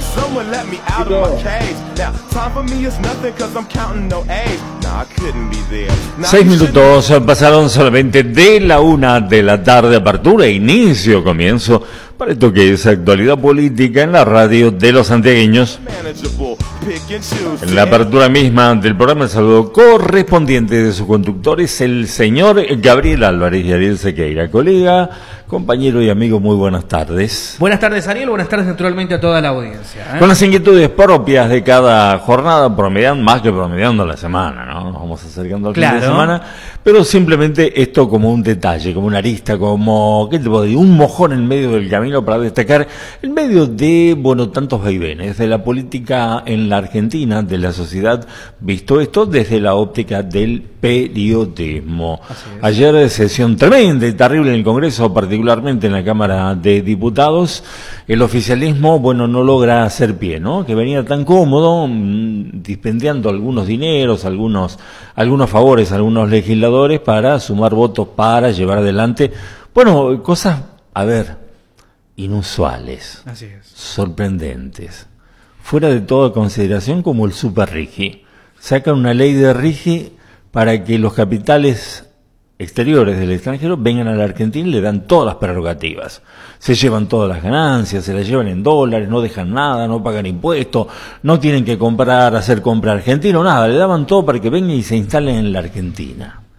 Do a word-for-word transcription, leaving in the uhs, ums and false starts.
Someone let me out of my cage. Now, time for me is nothing cause I'm counting no A's. Nah, I couldn't be there. Now, Seis you shouldn't- minutos pasaron solamente de la una de la tarde, apertura, inicio, comienzo, para esto que es actualidad política en la radio de los santiagueños. Manageable, pick and choose. En la apertura misma del programa, el saludo correspondiente de su conductor es el señor Gabriel Álvarez y Ariel Sequeira. Colega, compañero y amigo, muy buenas tardes. Buenas tardes, Ariel. Buenas tardes, naturalmente, a toda la audiencia. ¿eh? Con las inquietudes propias de cada jornada, promediando, más que promediando la semana, ¿no? Nos vamos acercando al Claro. fin de semana, pero simplemente esto como un detalle, como una arista, como, ¿qué te puedo decir? Un mojón en medio del camino para destacar en medio de, bueno, tantos vaivenes, de la política en la Argentina, de la sociedad, visto esto desde la óptica del periodismo. Ayer sesión tremenda y terrible en el Congreso, particularmente en la Cámara de Diputados. El oficialismo, bueno, no logra hacer pie, ¿no? Que venía tan cómodo, mmm, dispendiando algunos dineros, algunos, algunos favores a algunos legisladores para sumar votos para llevar adelante, bueno, cosas, a ver, inusuales, Así es. sorprendentes, fuera de toda consideración, como el Super Rigi. Sacan una ley de Rigi para que los capitales exteriores del extranjero vengan a la Argentina y le dan todas las prerrogativas. Se llevan todas las ganancias, se las llevan en dólares, no dejan nada, no pagan impuestos, no tienen que comprar, hacer compra argentino, nada, le daban todo para que vengan y se instalen en la Argentina.